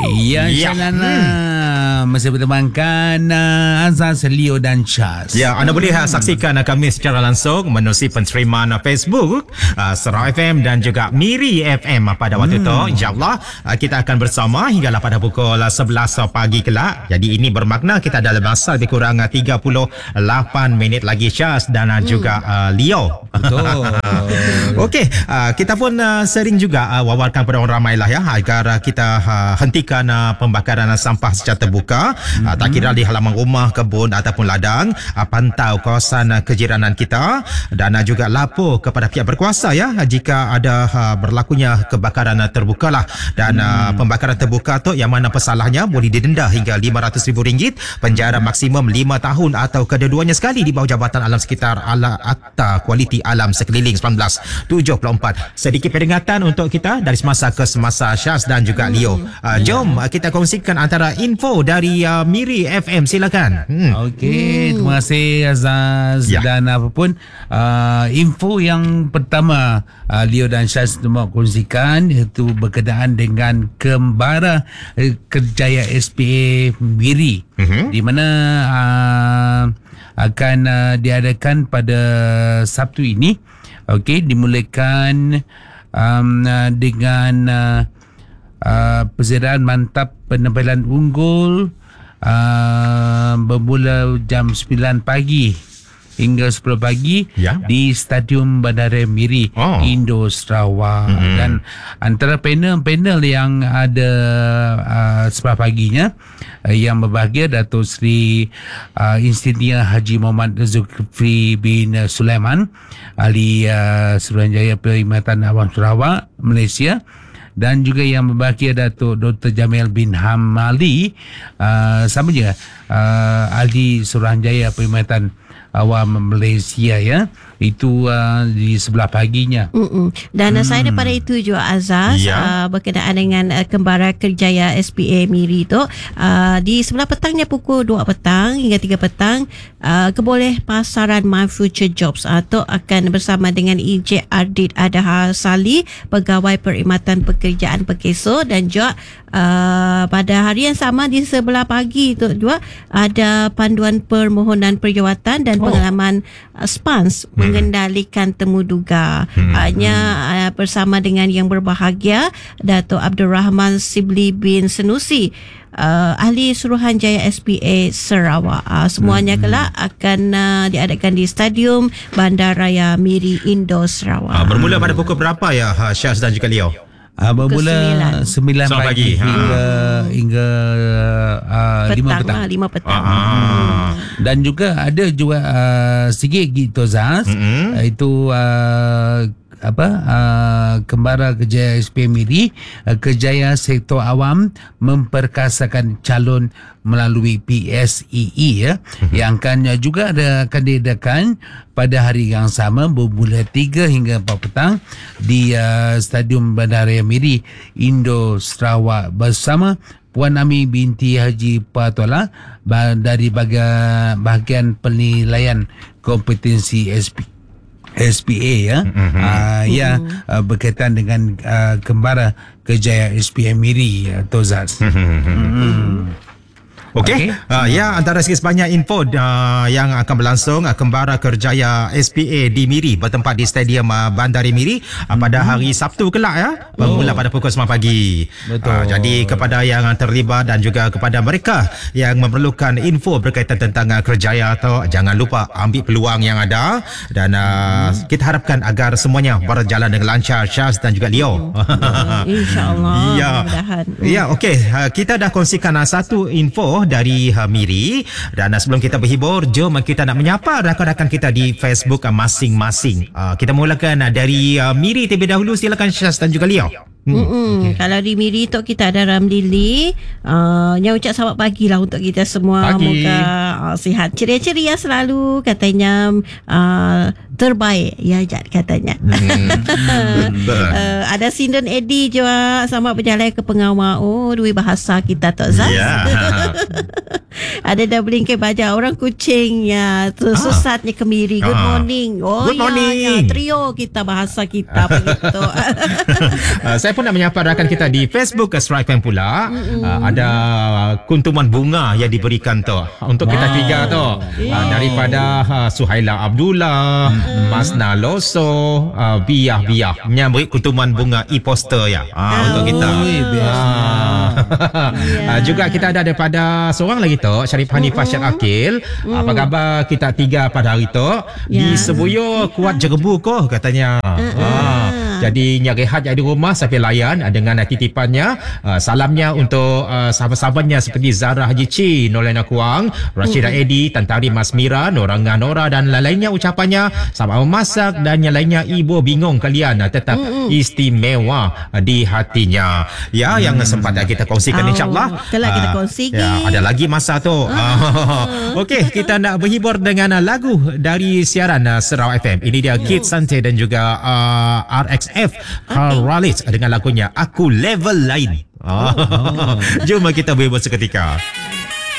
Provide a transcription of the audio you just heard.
Ya, Shalana. Masih bertemankan Azaz, Leo dan Syaz. Ya, anda boleh saksikan kami secara langsung menerusi penterimaan Facebook Serau FM dan juga Miri FM pada waktu itu. InsyaAllah kita akan bersama hinggalah pada pukul 11 pagi kelak. Jadi ini bermakna kita dalam masa lebih kurang 38 minit lagi, Syaz dan juga Leo. Betul. Okey, kita pun sering juga wawarkan kepada orang ramai lah ya, agar kita hentikan pembakaran sampah secara terbuka. Tak kira di halaman rumah, kebun ataupun ladang. Pantau kawasan kejiranan kita dan juga lapor kepada pihak berkuasa ya jika ada berlakunya kebakaran terbuka lah. Dan pembakaran terbuka tu yang mana pesalahnya boleh didenda hingga RM500,000, penjara maksimum 5 tahun atau kedua-duanya sekali di bawah Jabatan Alam Sekitar Akta Kualiti Alam Sekeliling 1974. Sedikit peringatan untuk kita dari semasa ke semasa, Syaz dan juga Leo. Jom kita kongsikan antara info dari Miri FM, silakan. Okey, terima kasih Azaz. Dan apapun info yang pertama Leo dan Syaz nak kongsikan iaitu berkenaan dengan kembara kerjaya SPA Miri, di mana akan diadakan pada Sabtu ini. Okey, dimulakan dengan persediaan mantap penempelan unggul bermula jam 9 pagi hingga 10 pagi di Stadium Bandara Miri Indo Sarawak. Dan antara panel-panel yang ada 10 paginya yang berbahagia Datuk Seri Insinyur Haji Muhammad Zulkifli bin Sulaiman, Ahli Suruhanjaya Perkhidmatan Awam Sarawak, Malaysia, dan juga yang berbahagia Datuk Dr. Jamil bin Hamali, sama je Ahli Suruhanjaya Perkhidmatan Awam Malaysia ya. Itu di sebelah paginya. Dan saya daripada itu juga Azaz, berkenaan dengan kembara kerjaya SPA Miri tu, di sebelah petangnya pukul 2 petang hingga 3 petang, keboleh pasaran My Future Jobs atau akan bersama dengan Encik Ardit Adha Sali, Pegawai Perkhidmatan Pekerjaan Pekeso, dan juga pada hari yang sama di sebelah pagi itu juga ada panduan permohonan perjawatan dan pengalaman SPANS mengendalikan temuduga. Hanya bersama dengan yang berbahagia Datuk Abdul Rahman Sibli bin Senusi, Ahli Suruhanjaya SPA Sarawak. Semuanya kelak akan diadakan di Stadium Bandaraya Miri Indo Sarawak. Bermula pada pukul berapa ya, Syaz dan juga Leo? Bermula 9 pagi hingga 5 petang. 5 petang. Dan juga ada juga sikit gitu Zaz, itu kembara kerjaya SPA Miri, kerjaya sektor awam memperkasakan calon melalui PSEE ya, yang akan juga akan diadakan pada hari yang sama bermula 3 hingga 4 petang di Stadium Bandara Miri Indo Sarawak bersama Puan Ami binti Haji Patola dari bahagian penilaian kompetensi SPA ya, berkaitan dengan kembara kerjaya SPA Miri atau Zaz. Okey. Ya, antara sebanyak info yang akan berlangsung kembara kerjaya SPA di Miri bertempat di Stadium Bandar Miri pada hari Sabtu kelak ya, bermula pada pukul 9 pagi. Betul. Jadi kepada yang terlibat dan juga kepada mereka yang memerlukan info berkaitan tentang kerjaya atau jangan lupa ambil peluang yang ada dan kita harapkan agar semuanya berjalan dengan lancar, Syaz dan juga Leo. InsyaAllah. Mudah-mudahan. Ya, okey. Kita dah kongsikan satu info dari Miri, dan sebelum kita berhibur, jom kita nak menyapa rakan-rakan kita di Facebook masing-masing. Kita mulakan dari Miri terlebih dahulu, silakan Syaz dan juga Leo. Okay. Kalau di Miri tu kita ada Ramlili, yang ucap selamat pagi lah untuk kita semua. Moga sihat, ceria-ceria selalu katanya. Terbaik ya Jad katanya. Ada Sindon Eddie juga, selamat berjalan ke Pengawal. Dua bahasa kita tak Zaz. Ada Doubling ke Baja, orang Kuching ya, sesatnya ke Miri. Good morning. Good morning. Ya, trio kita bahasa kita begitu. Saya saya pun nak menyapa rakan kita di Facebook Astro FM pula. Ada kuntuman bunga yang diberikan tu untuk kita tiga tu. Daripada Suhaila Abdullah, Mas Naloso, Biah menyambut kuntuman bunga e-poster ya. Untuk kita. Juga kita ada daripada seorang lagi tu, Syarif Hanifah Syed Akil. Apa khabar kita tiga pada hari tu? Di Sebuyo kuat jerebu ko katanya. Jadi nya rehat di rumah sampai layan dengan titipannya. Salamnya untuk sahabat-sahabatnya seperti Zara Haji Ci, Nolena Kuang, Rashida Edi, Tantari Mas Mira, Noranga Nora dan lainnya ucapannya sama memasak dan yang lainnya ibu bingung kalian tetap istimewa di hatinya. Ya, yang sempat kita kongsikan insya-Allah. Kelak kita kongsi. Ya, ada lagi masa tu. Okey, kita nak berhibur dengan lagu dari siaran Serau FM. Ini dia Kid Sante dan juga RXF Carl Raleigh dengan lagunya Aku Level Lain. Jom kita berhibur seketika.